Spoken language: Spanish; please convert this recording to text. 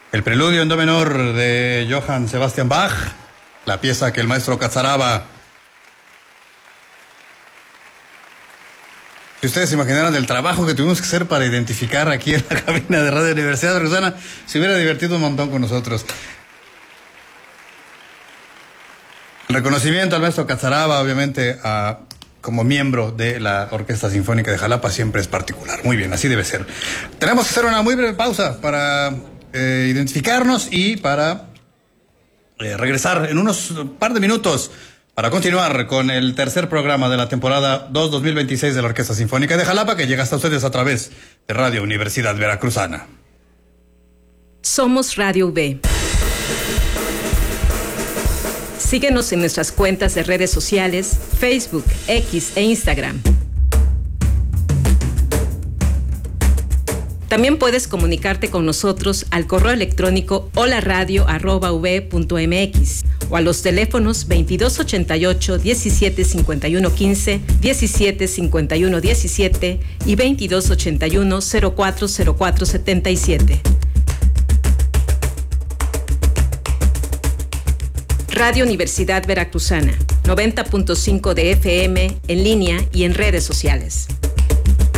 El preludio en do menor de Johann Sebastian Bach, la pieza que el maestro Catzaraba. Si ustedes se imaginaran el trabajo que tuvimos que hacer para identificar aquí en la cabina de Radio Universidad Veracruzana, se hubiera divertido un montón con nosotros. El reconocimiento al maestro Catzaraba, obviamente, como miembro de la Orquesta Sinfónica de Jalapa, siempre es particular. Muy bien, así debe ser. Tenemos que hacer una muy breve pausa para identificarnos y para regresar en unos par de minutos para continuar con el tercer programa de la temporada 2026 de la Orquesta Sinfónica de Jalapa, que llega hasta ustedes a través de Radio Universidad Veracruzana. Somos Radio V. Síguenos en nuestras cuentas de redes sociales, Facebook, X e Instagram. También puedes comunicarte con nosotros al correo electrónico holaradio@v.mx o a los teléfonos 2288 1751 15, 1751 17 y 2281 0404 77. Radio Universidad Veracruzana, 90.5 de FM, en línea y en redes sociales.